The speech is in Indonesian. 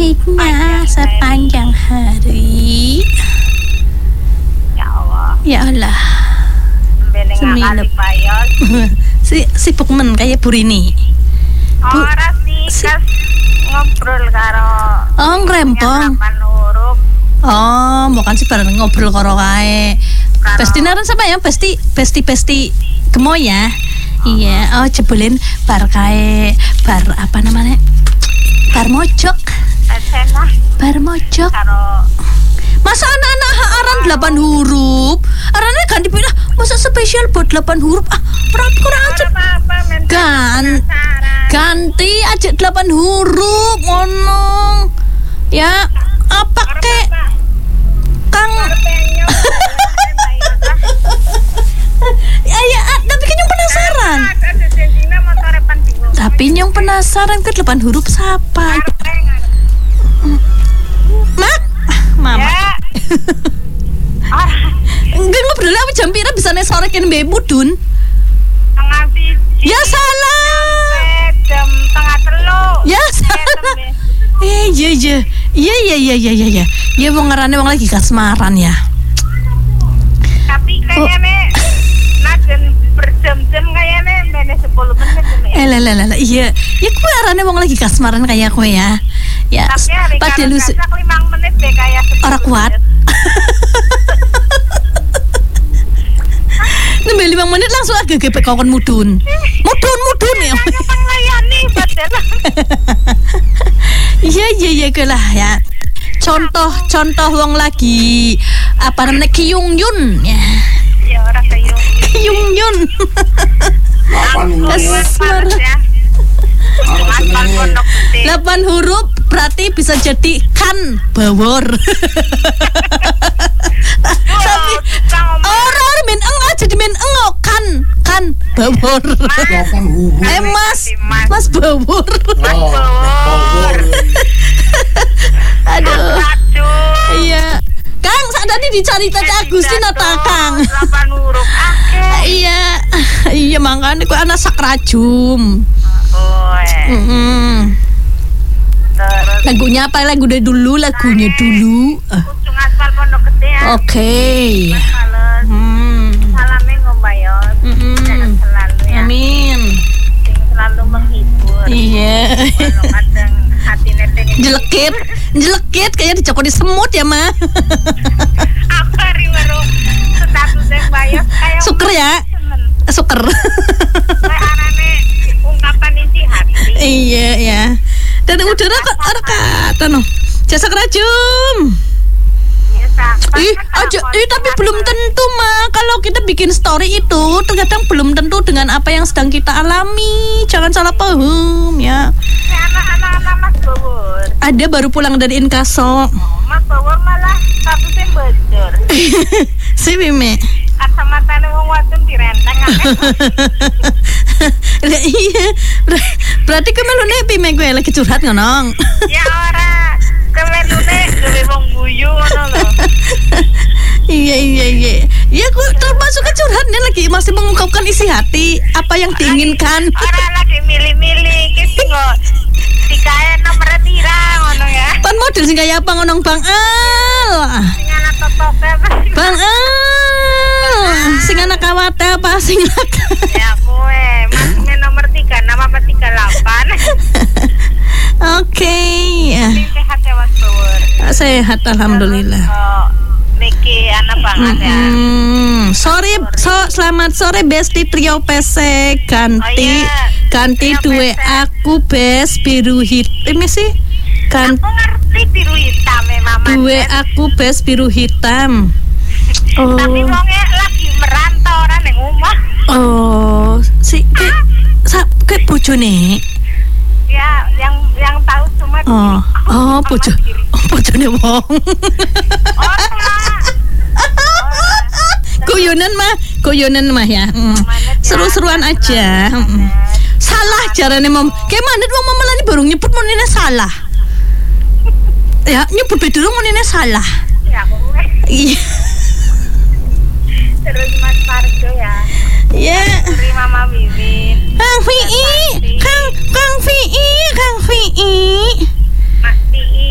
hidupnya sepanjang hari. Ya Allah. Ya Allah. Sembilan payos. Sibuk men kayak Burini. Ora sih kas ngobrol karo. Oh, ngrempong. Oh, bukan sih bareng ngobrol karo kae. Bestinaran sama ya, besti gemoy ya. Iya, oh jebulin bar kae, bar apa namanya? Bar mojok. Bar mojok. Karo masa anak-anak aran 8 huruf? Arannya ganti pindah, masa spesial buat 8 huruf? Ah, kurang aja. Ganti aja 8 huruf, ngomong. Ya, apa kek? Kang. Ya, tapi kan yang penasaran. Tapi yang penasaran ke 8 huruf siapa? Mama. Enggak ngobrol apa jam pira bisa nek sore kene mbek Mudun? Ya salah. Jam 2:30. Ya salah. Iya. Ya wong ngarane wong lagi kasmaran ya. Tapi kayaknya najen berjam-jam kayaknya mene 10 menit. Iya. Ya kowe arane wong lagi kasmaran kayak kowe ya. Ya, pada lu 5 menit deh kayak ora kuat. Nembe 5 menit langsung agak gepek kokon mudun ya. Iya kelah ya. Contoh wong lagi apa namanya kiyung-yun ya. Ya ora kiyung-yun. 8 huruf berarti bisa jadi kan bawor. Tapi orang men enggak jadi men engok kan bawor. Mas bawor. Aduh. Iya. Kang sak tadi dicari tadi Agustin ta Kang. 8 huruf akeh. Iya makanya kok anak sakrajum. Lagunya apa? Lagunya dulu. Kucing aspal Pondok Gede ya. Oke. Salamnya ngombayot. Selalu ya. Amin. Selalu menghibur. Iya. Kalau kadang hati neteng jelekit kayak dicokot di semut ya mah. Aku hari baru status yang bayot kayak Suker ya. Suker. Kayak anane ungkapan isi hati. Iya ya. Dan udara ada kata no. Jasa kerajum. Tapi belum tentu mah. Kalau kita bikin story itu terkadang belum tentu dengan apa yang sedang kita alami. Jangan salah paham ya. Anak-anak Mas Bawor. Ada baru pulang dari inkaso. Mas Bawor malah statusnya bocor. Si Mime. Kacamatane wong wadon direnteng Iya. Berarti kemelune Pime gue lagi curhat ngono. Ya ora. Kemelune gawe wong guyu ngono lho. Iya. Ya aku termasuk curhatnya lagi masih mengungkapkan isi hati apa yang diinginkan. Ora lagi milih-milih iki kok dikae nomor pira ngono ya. Pan model sing kaya apa ngono Bang Al. Sing ana totoke apa? Bang Al. Sing ana kawate apa sing ya kowe, masnya nomor 3 nama apa 38. Oke. Sehat ya Mas Bawor. Sehat alhamdulillah. Niki anak banget ya. Selamat sore Besti Trio PC ganti duwe aku bes biru hitam sih. Aku ngerti biru hitam memang. Duwe aku bes biru hitam. Oh. Tapi wongnya lagi merantau orang yang rumah. Oh, si kayak bojone. Ya, yang tahu cuma bojone wong. Guyonan mah ya. Seru-seruan aja. Salah carane mom. Kayak manut wong mamelani baru nyebut monine salah. Ya, nyebut bedurung monine salah. Ya, kowe. Iya. Terus Mas Parjo ya. Iya. Terima Mama Wiwin. Kang VI.